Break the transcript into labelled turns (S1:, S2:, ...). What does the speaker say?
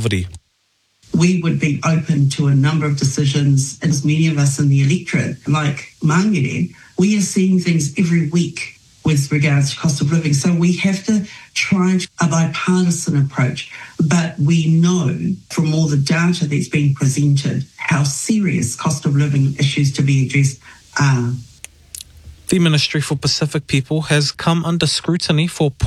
S1: poverty.
S2: We would be open to a number of decisions, as many of us in the electorate, like Mangere, we are seeing things every week with regards to cost of living. So we have to try a bipartisan approach. But we know from all the data that's been presented how serious cost of living issues to be addressed are.
S1: The Ministry for Pacific People has come under scrutiny for